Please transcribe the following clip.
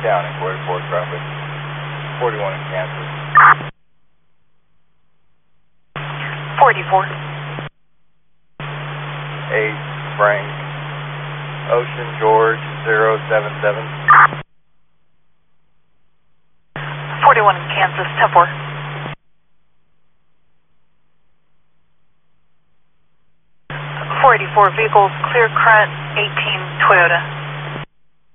Down in Quarter 4 traffic. 41 in Kansas. 44. 8 Frank. Ocean George 077. 41 in Kansas, 10-4. 484 vehicles, clear current 18 Toyota.